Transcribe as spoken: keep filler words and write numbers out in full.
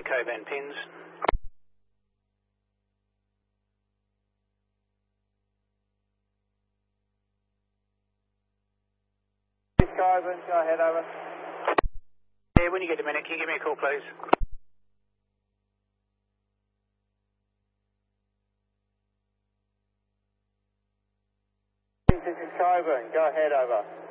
Coburn pins. Coburn, go ahead, over. Yeah, when you get a minute, can you give me a call, please? This is Coburn, go ahead, over.